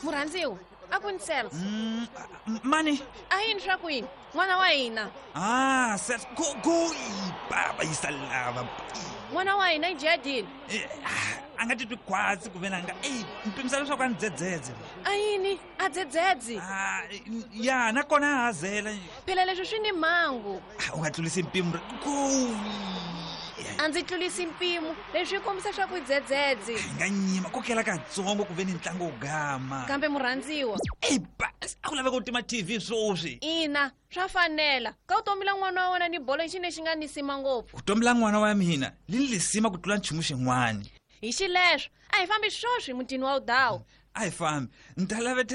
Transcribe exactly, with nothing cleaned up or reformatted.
Murhandziwa, a ku nsela. Mm, mani? A yini swa ku yini? N'wana wa hina. Ah, sir, go go baba isalava. N'wana wa hina i jadile. A nga titwi kwatsi ku vena nga eh mpimisana swa ku a ni dzedzedze. A yini? A dzedzedze. Ah, ya na kona hazela. Phela leswi swi ni mhangu. U nga tlulisi mpimo. Go. A ndzi tlulisi mpimo leswi kombisa swa ku dzedzedze. Nga nyima kokela ka tsongo ku veni ntlangu wo gama. Kambe Murhandziwa. Eh ba, a ku lava ku tima T V swoswi. Ina, swa fanela. Ka u tomila n'wana wa wena ni bolo xine xi nga ni sima ngopfu. Ku tomila n'wana wa mina, li ni lisima ku tlula nchumu xin'wana. Hi xileswo, a hi fambi swoswi mutini wa Udawu. A hi fambi, ni ta lava